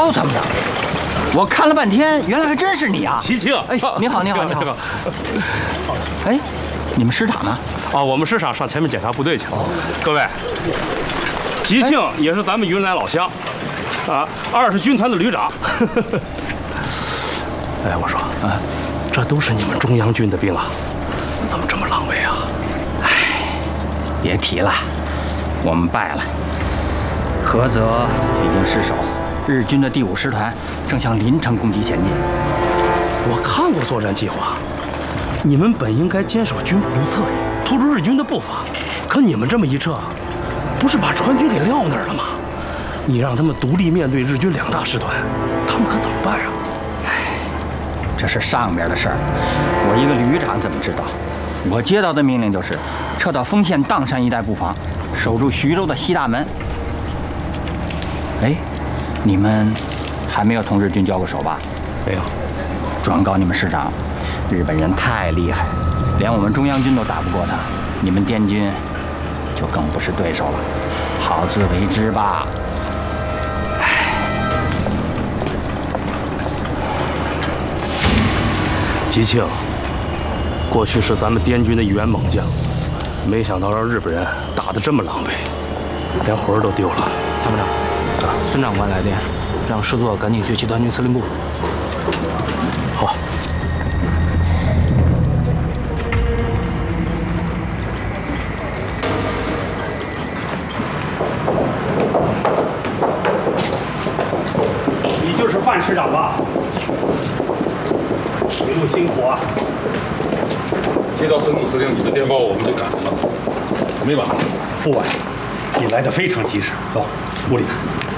哦，参谋长，我看了半天，原来还真是你啊！ 齐庆， 哎，你好，你好，你好。哎，你们师长呢？ 啊，我们师长上前面检查部队去了。各位，吉庆也是咱们云南老乡，啊，2是军团的旅长。哎，我说，这都是你们中央军的兵啊，怎么这么狼狈啊？ 哎，别提了，我们败了，菏泽已经失守，日军的第5师团正向临城攻击前进。 我看过作战计划，你们本应该坚守军不路侧翼，突出日军的步伐，可你们这么一撤，不是把川军给撂那儿了吗？你让他们独立面对日军2大师团，他们可怎么办啊？ 这是上边的事儿，我一个旅长怎么知道？我接到的命令就是撤到丰县砀山一带布防，守住徐州的西大门。哎，你们还没有同日军交过手吧？ 没有。 转告你们师长，日本人太厉害，连我们中央军都打不过他，你们滇军就更不是对手了，好自为之吧。 吉庆，过去是咱们滇军的一员猛将，没想到让日本人打得这么狼狈，连魂儿都丢了。 参谋长，孙长官来电，让师座赶紧去集团军司令部。 好。 你就是范师长吧？一路辛苦啊！ 接到孙总司令你的电报，我们就赶了，没晚吧？ 不晚，你来的非常及时。走，屋里谈。